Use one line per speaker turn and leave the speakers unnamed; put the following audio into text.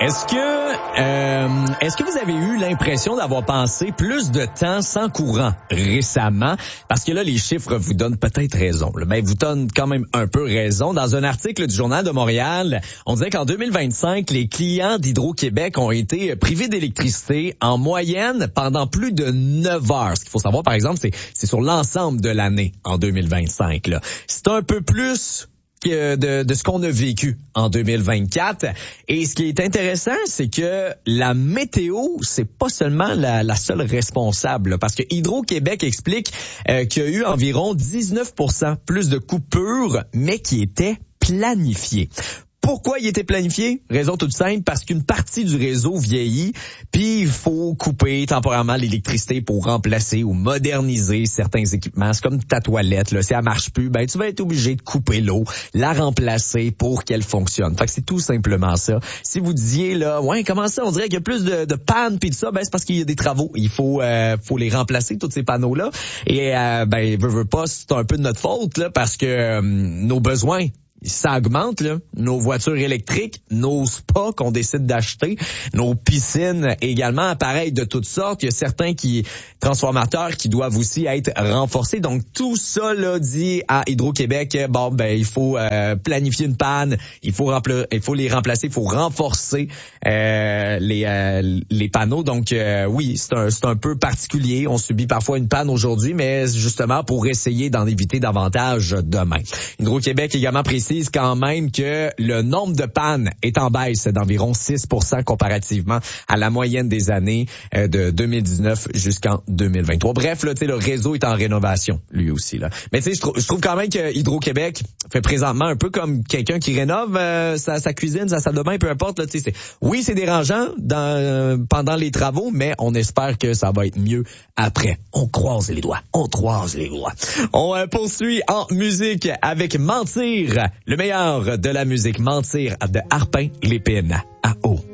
Est-ce que vous avez eu l'impression d'avoir passé plus de temps sans courant récemment? Parce que là, les chiffres vous donnent peut-être raison. Ben, vous donnent quand même un peu raison. Dans un article du Journal de Montréal, on disait qu'en 2025, les clients d'Hydro-Québec ont été privés d'électricité en moyenne pendant plus de 9 heures. Ce qu'il faut savoir, par exemple, c'est sur l'ensemble de l'année en 2025. Là. C'est un peu plus de ce qu'on a vécu en 2024. Et ce qui est intéressant, c'est que la météo, c'est pas seulement la seule responsable. Parce que Hydro-Québec explique qu'il y a eu environ 19% plus de coupures, mais qui étaient planifiées. Pourquoi il était planifié? Raison toute simple, parce qu'une partie du réseau vieillit, puis il faut couper temporairement l'électricité pour remplacer ou moderniser certains équipements. C'est comme ta toilette, là, si elle marche plus, ben tu vas être obligé de couper l'eau, la remplacer pour qu'elle fonctionne. Fait que c'est tout simplement ça. Si vous disiez là, ouais, comment ça, on dirait qu'il y a plus de pannes puis de ça, ben c'est parce qu'il y a des travaux. Il faut les remplacer, tous ces panneaux-là. Et veut pas, c'est un peu de notre faute, là, parce que nos besoins, ça augmente, là. Nos voitures électriques, nos spas qu'on décide d'acheter, nos piscines également, pareil de toutes sortes. Il y a certains transformateurs qui doivent aussi être renforcés. Donc, tout ça, là, dit à Hydro-Québec, il faut planifier une panne, il faut les remplacer, il faut renforcer les panneaux. Donc, oui, c'est un peu particulier. On subit parfois une panne aujourd'hui, mais justement pour essayer d'en éviter davantage demain. Hydro-Québec également précise quand même que le nombre de pannes est en baisse d'environ 6% comparativement à la moyenne des années de 2019 jusqu'en 2023. Bref, là, le réseau est en rénovation, lui aussi, là. Mais tu sais, je trouve quand même que Hydro-Québec fait présentement un peu comme quelqu'un qui rénove sa cuisine, sa salle de bain, peu importe, là, tu sais, c'est dérangeant pendant les travaux, mais on espère que ça va être mieux après. On croise les doigts. On poursuit en musique avec Mentir. Le meilleur de la musique, Mentir de Harpin Lépine à eau.